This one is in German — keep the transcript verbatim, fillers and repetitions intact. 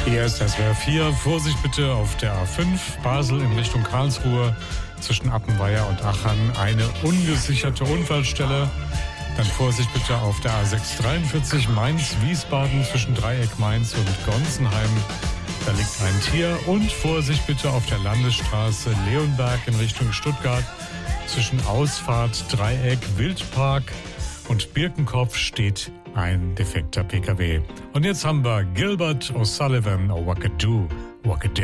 Hier ist S W R vier. Vorsicht bitte auf der A fünf, Basel in Richtung Karlsruhe, zwischen Appenweier und Achern eine ungesicherte Unfallstelle. Dann Vorsicht bitte auf der A sechs dreiundvierzig Mainz-Wiesbaden zwischen Dreieck Mainz und Gonsenheim. Da liegt ein Tier. Und Vorsicht bitte auf der Landesstraße Leonberg in Richtung Stuttgart zwischen Ausfahrt Dreieck Wildpark und Birkenkopf steht ein defekter P K W. Und jetzt haben wir Gilbert O'Sullivan, oh, What Could Do, What Could Do.